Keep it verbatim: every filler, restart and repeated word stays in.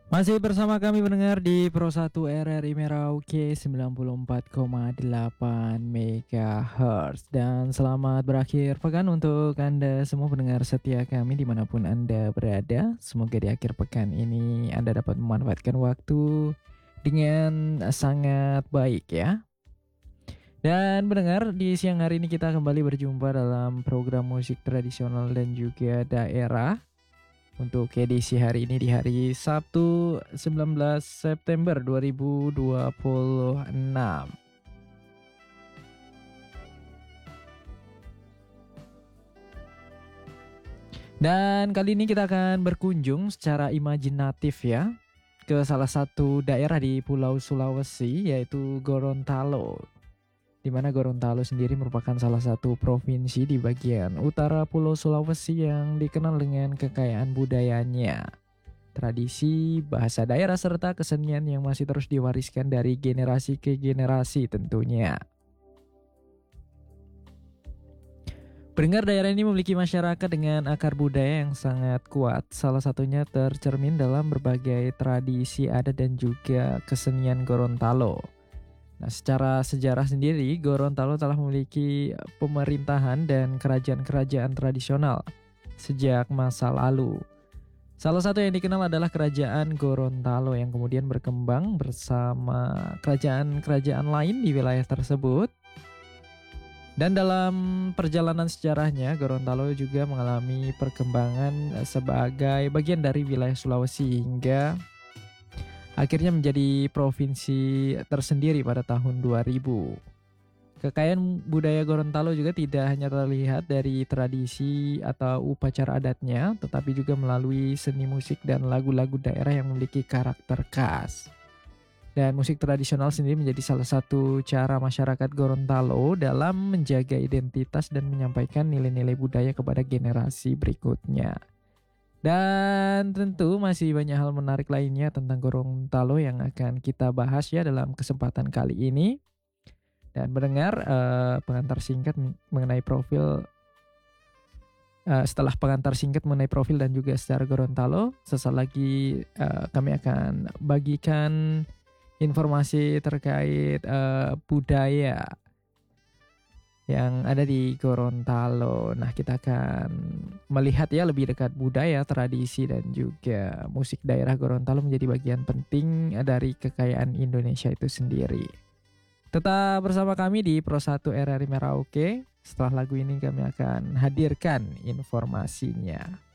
Masih bersama kami mendengar di Pro satu R R I Merauke sembilan puluh empat koma delapan megahertz. Dan selamat berakhir pekan untuk Anda semua pendengar setia kami dimanapun Anda berada. Semoga di akhir pekan ini Anda dapat memanfaatkan waktu dengan sangat baik ya. Dan mendengar di siang hari ini kita kembali berjumpa dalam program musik tradisional dan juga daerah. Untuk edisi hari ini di hari Sabtu sembilan belas September dua ribu dua puluh enam. Dan kali ini kita akan berkunjung secara imajinatif ya ke salah satu daerah di Pulau Sulawesi, yaitu Gorontalo. Di mana Gorontalo sendiri merupakan salah satu provinsi di bagian utara Pulau Sulawesi yang dikenal dengan kekayaan budayanya, tradisi, bahasa daerah, serta kesenian yang masih terus diwariskan dari generasi ke generasi tentunya. Pendengar, daerah ini memiliki masyarakat dengan akar budaya yang sangat kuat. Salah satunya tercermin dalam berbagai tradisi adat dan juga kesenian Gorontalo. Nah, secara sejarah sendiri, Gorontalo telah memiliki pemerintahan dan kerajaan-kerajaan tradisional sejak masa lalu. Salah satu yang dikenal adalah Kerajaan Gorontalo yang kemudian berkembang bersama kerajaan-kerajaan lain di wilayah tersebut. Dan dalam perjalanan sejarahnya, Gorontalo juga mengalami perkembangan sebagai bagian dari wilayah Sulawesi hingga akhirnya menjadi provinsi tersendiri pada tahun dua ribu. Kekayaan budaya Gorontalo juga tidak hanya terlihat dari tradisi atau upacara adatnya, tetapi juga melalui seni musik dan lagu-lagu daerah yang memiliki karakter khas. Dan musik tradisional sendiri menjadi salah satu cara masyarakat Gorontalo dalam menjaga identitas dan menyampaikan nilai-nilai budaya kepada generasi berikutnya. Dan tentu masih banyak hal menarik lainnya tentang Gorontalo yang akan kita bahas ya dalam kesempatan kali ini. Dan mendengar uh, pengantar singkat mengenai profil uh, setelah pengantar singkat mengenai profil dan juga sejarah Gorontalo, sesaat lagi uh, kami akan bagikan informasi terkait uh, budaya yang ada di Gorontalo. Nah, kita akan melihat ya lebih dekat budaya, tradisi, dan juga musik daerah Gorontalo menjadi bagian penting dari kekayaan Indonesia itu sendiri. Tetap bersama kami di Pro satu R R I Merauke. Setelah lagu ini kami akan hadirkan informasinya.